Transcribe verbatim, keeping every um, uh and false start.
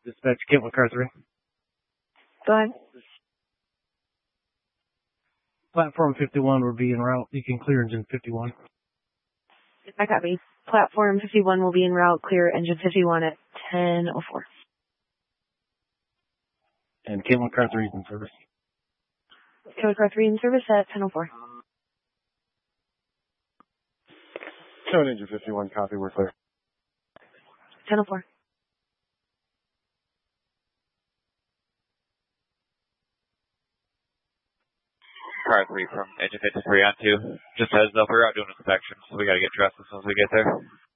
Dispatch Kentwood Car three. Go ahead. Platform fifty-one will be en route. You can clear engine fifty-one. I copy. Platform fifty-one will be en route. Clear engine fifty-one at ten oh four. And Kentwood Car three is in service. Kentwood Car three in service at ten oh four. Kentwood engine fifty-one, copy, we're clear. ten oh four. Car three from engine fifty-three on two. Just heads up, we're out doing inspection, so we gotta get dressed as soon as we get there.